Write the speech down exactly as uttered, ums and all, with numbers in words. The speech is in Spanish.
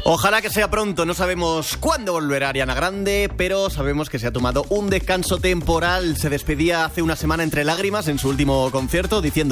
Ojalá que sea pronto, no sabemos cuándo volverá Ariana Grande, pero sabemos que se ha tomado un descanso temporal. Se despedía hace una semana entre lágrimas en su último concierto, diciendo